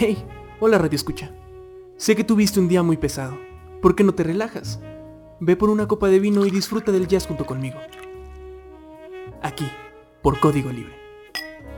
Hey, hola Radio Escucha. Sé que tuviste un día muy pesado. ¿Por qué no te relajas? Ve por una copa de vino y disfruta del jazz junto conmigo. Aquí, por Código Libre.